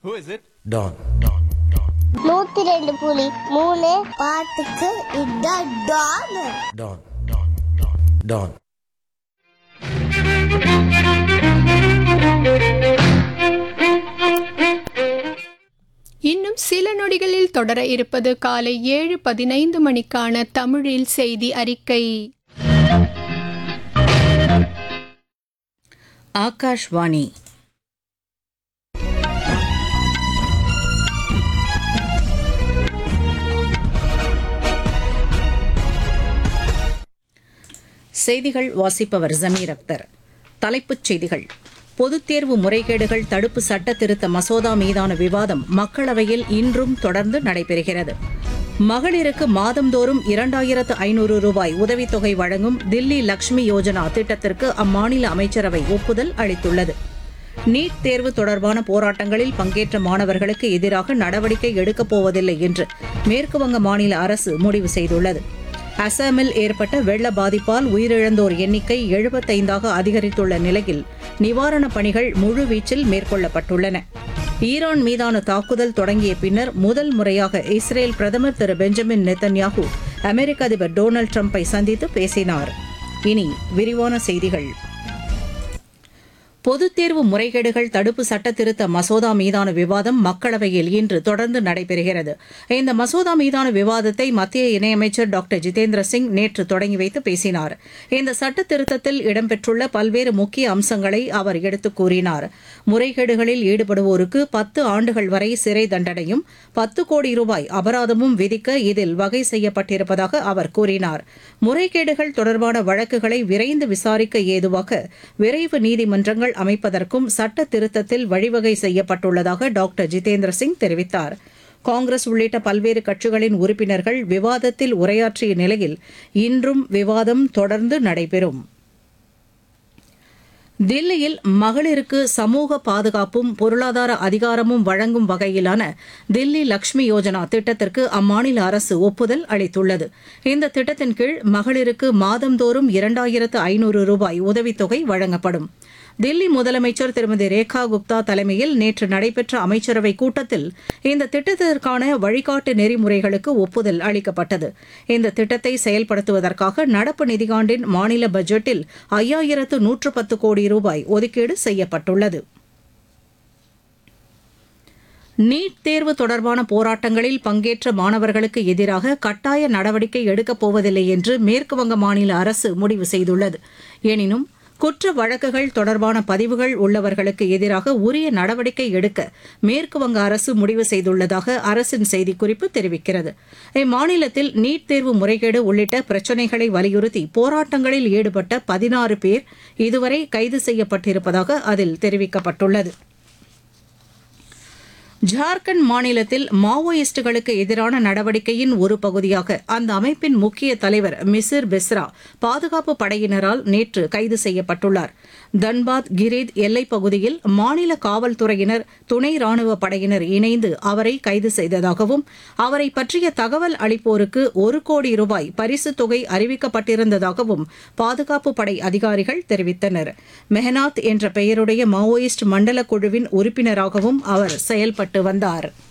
Who is it? Don. 102.3 பாட்டுக்கு இதான் Don. Don. Don. இன்னும் சில நொடிகளில் தொடர இருப்பது காலை 7:15 மணிக்கான தமிழில் செய்தி அறிக்கை. ஆகாஷ்வாணி. செய்திகள் வாசிப்பவர் ஜமீர் அக்தர். தலைப்புச் செய்திகள். பொதுத் தேர்வு முறைகேடுகள் தடுப்பு சட்ட திருத்த மசோதா மீதான விவாதம் மக்களவையில் இன்றும் தொடர்ந்து நடைபெறுகிறது. மகளிருக்கு மாதந்தோறும் 2500 ரூபாய் உதவித்தொகை வழங்கும் தில்லி லக்ஷ்மி யோஜனா திட்டத்திற்கு அம்மாநில அமைச்சரவை ஒப்புதல் அளித்துள்ளது. நீட் தேர்வு தொடர்பான போராட்டங்களில் பங்கேற்ற மாணவர்களுக்கு எதிராக நடவடிக்கை எடுக்கப் போவதில்லை என்று மேற்குவங்க மாநில அரசு முடிவு செய்துள்ளது. அசாமில் ஏற்பட்ட வெள்ள பாதிப்பால் உயிரிழந்தோர் எண்ணிக்கை 75ஆக அதிகரித்துள்ள நிலையில் நிவாரணப் பணிகள் முழுவீச்சில் மேற்கொள்ளப்பட்டுள்ளன. ஈரான் மீதான தாக்குதல் தொடங்கிய பின்னர் முதல் முறையாக இஸ்ரேல் பிரதமர் திரு பெஞ்சமின் நெத்தன்யாகு அமெரிக்க அதிபர் டொனால்டு டிரம்பை சந்தித்து பேசினார். இனி விரிவான செய்திகள். பொதுத் தேர்வு முறைகேடுகள் தடுப்பு சட்ட திருத்த மசோதா மீதான விவாதம் மக்களவையில் இன்று தொடர்ந்து நடைபெறுகிறது. இந்த மசோதா மீதான விவாதத்தை மத்திய இணையமைச்சர் டாக்டர் ஜிதேந்திர சிங் நேற்று தொடங்கி வைத்து பேசினார். இந்த சட்ட திருத்தத்தில் இடம்பெற்றுள்ள பல்வேறு முக்கிய அம்சங்களை அவர் எடுத்துக் கூறினார். முறைகேடுகளில் ஈடுபடுவோருக்கு 10 ஆண்டுகள் வரை சிறை தண்டனையும் 10 கோடி ரூபாய் அபராதமும் விதிக்க இதில் வகை செய்யப்பட்டிருப்பதாக அவர் கூறினார். முறைகேடுகள் தொடர்பான வழக்குகளை விரைந்து விசாரிக்க ஏதுவாக விரைவு நீதிமன்றங்கள் அமைப்பதற்கும் சட்ட திருத்தத்தில் வழிவகை செய்யப்பட்டுள்ளதாக டாக்டர் ஜிதேந்திர சிங் தெரிவித்தார். காங்கிரஸ் உள்ளிட்ட பல்வேறு கட்சிகளின் உறுப்பினர்கள் விவாதத்தில் உரையாற்றிய நிலையில் இன்றும் விவாதம் தொடர்ந்து நடைபெறும். தில்லியில் மகளிருக்கு சமூக பாதுகாப்பும் பொருளாதார அதிகாரமும் வழங்கும் வகையிலான தில்லி லக்ஷ்மி யோஜனா திட்டத்திற்கு அம்மாநில அரசு ஒப்புதல் அளித்துள்ளது. இந்த திட்டத்தின் கீழ் மகளிருக்கு மாதந்தோறும் 2500 ரூபாய் உதவித்தொகை வழங்கப்படும். தில்லி முதலமைச்சர் திருமதி ரேகா குப்தா தலைமையில் நேற்று நடைபெற்ற அமைச்சரவைக் கூட்டத்தில் இந்த திட்டத்திற்கான வழிகாட்டு நெறிமுறைகளுக்கு ஒப்புதல் அளிக்கப்பட்டது. இந்த திட்டத்தை செயல்படுத்துவதற்காக நடப்பு நிதியாண்டின் மாநில பட்ஜெட்டில் 5110 கோடி ரூபாய் ஒதுக்கீடு செய்யப்பட்டுள்ளது. நீட் தேர்வு தொடர்பான போராட்டங்களில் பங்கேற்ற மாணவர்களுக்கு எதிராக கட்டாய நடவடிக்கை எடுக்கப் போவதில்லை என்று மேற்குவங்க மாநில அரசு முடிவு செய்துள்ளது. எனினும் குற்ற வழக்குகள் தொடர்பான பதிவுகள் உள்ளவர்களுக்கு எதிராக உரிய நடவடிக்கை எடுக்க மேற்குவங்க அரசு முடிவு செய்துள்ளதாக அரசின் செய்திக்குறிப்பு தெரிவிக்கிறது. இம்மாநிலத்தில் நீட் தேர்வு முறைகேடு உள்ளிட்ட பிரச்சினைகளை வலியுறுத்தி போராட்டங்களில் ஈடுபட்ட 16 பேர் இதுவரை கைது செய்யப்பட்டிருப்பதாக அதில் தெரிவிக்கப்பட்டுள்ளது. ஜார்க்கண்ட் மாநிலத்தில் மாவோயிஸ்டுகளுக்கு எதிரான நடவடிக்கையின் ஒரு பகுதியாக அந்த அமைப்பின் முக்கிய தலைவர் மிசிர் பெஸ்ரா பாதுகாப்பு படையினரால் நேற்று கைது செய்யப்பட்டுள்ளார். தன்பாத் கிரீத் எல்லைப் பகுதியில் மாநில காவல்துறையினர் துணை ராணுவ படையினர் இணைந்து அவரை கைது செய்ததாகவும் அவரை பற்றிய தகவல் அளிப்போருக்கு 1 கோடி ரூபாய் பரிசுத் தொகை அறிவிக்கப்பட்டிருந்ததாகவும் பாதுகாப்பு படை அதிகாரிகள் தெரிவித்தனர். மெஹனாத் என்ற பெயருடைய மாவோயிஸ்ட் மண்டல குழுவின் உறுப்பினராகவும் அவர் செயல்பட்டு வந்தார்.